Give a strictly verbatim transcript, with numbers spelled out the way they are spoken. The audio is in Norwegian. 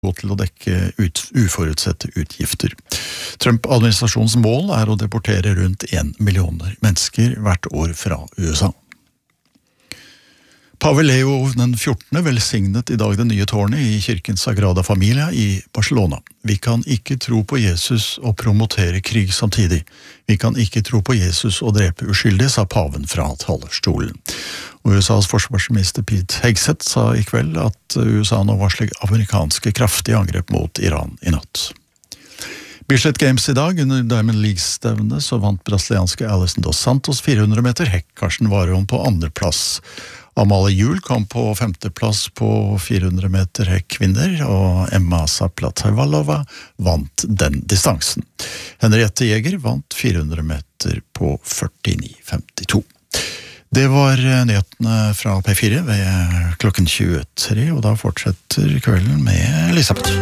gå til å dekke ut, uforutsette utgifter. Trump-administrasjonens mål er å deportere rundt en millioner mennesker hvert år fra U S A. Pave Leo den fjortende velsignet i dag det nye tårnet i kirken Sagrada Familia i Barcelona. Vi kan ikke tro på Jesus og promotere krig samtidig. Vi kan ikke tro på Jesus og drepe uskyldige, sa paven fra talerstolen. Og U S A's forsvarsminister Pete Hegseth sa i kveld at U S A nå varsler amerikanske kraftige angrep mot Iran i natt. Bislett Games i dag, under Diamond League-stevnet, så vant brasilianske Alison dos Santos fire hundre meter hekk. Karsten Warholm på andre plass. Amalie Juhl kom på femteplass på fire hundre meter hekk kvinner, og Emma Zaplatyvalova vant den distansen. Henriette Jäger vant fire hundre meter på førtini femtito. Det var nyhetene fra P fire ved klokken tjuetre, og da fortsetter kvelden med Elisabeth.